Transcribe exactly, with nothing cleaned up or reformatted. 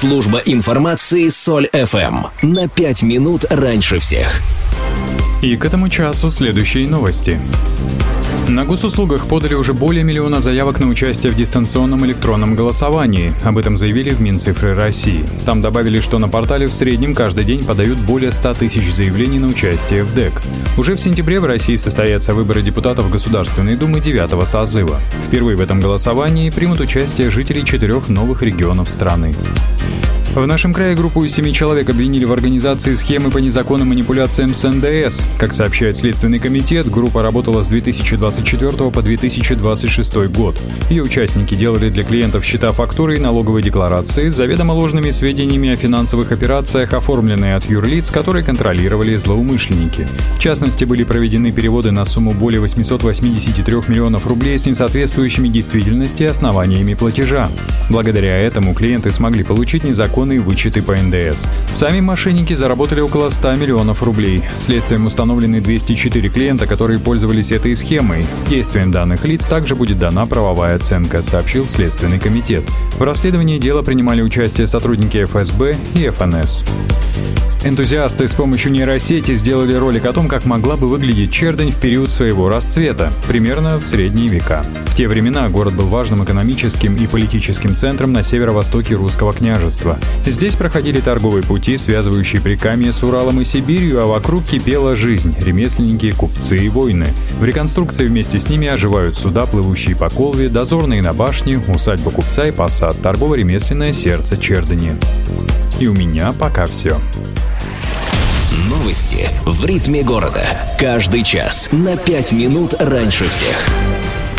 Служба информации Соль эф эм. На пять минут раньше всех. И к этому часу следующие новости. На госуслугах подали уже более миллиона заявок на участие в дистанционном электронном голосовании. Об этом заявили в Минцифры России. Там добавили, что на портале в среднем каждый день подают более ста тысяч заявлений на участие в ДЭК. Уже в сентябре в России состоятся выборы депутатов Государственной Думы девятого созыва. Впервые в этом голосовании примут участие жители четырех новых регионов страны. В нашем крае группу из семи человек обвинили в организации схемы по незаконным манипуляциям с эн дэ эс. Как сообщает Следственный комитет, группа работала с две тысячи двадцать четвёртого по две тысячи двадцать шестой год. Ее участники делали для клиентов счета, фактуры и налоговой декларации с заведомо ложными сведениями о финансовых операциях, оформленные от юрлиц, которые контролировали злоумышленники. В частности, были проведены переводы на сумму более восемьсот восемьдесят три миллионов рублей с несоответствующими действительности основаниями платежа. Благодаря этому клиенты смогли получить незаконные вычеты по эн дэ эс. Сами мошенники заработали около ста миллионов рублей. Следствием установлены двести четыре клиента, которые пользовались этой схемой. Действием данных лиц также будет дана правовая оценка, сообщил Следственный комитет. В расследовании дела принимали участие сотрудники эф эс бэ и эф эн эс. Энтузиасты с помощью нейросети сделали ролик о том, как могла бы выглядеть Чердынь в период своего расцвета, примерно в средние века. В те времена город был важным экономическим и политическим центром на северо-востоке Русского княжества. Здесь проходили торговые пути, связывающие Прикамье с Уралом и Сибирью, а вокруг кипела жизнь – ремесленники, купцы и воины. В реконструкции вместе с ними оживают суда, плывущие по Колве, дозорные на башне, усадьба купца и посад, торгово-ремесленное сердце Чердыни. И у меня пока все. Новости в ритме города. Каждый час на пять минут раньше всех.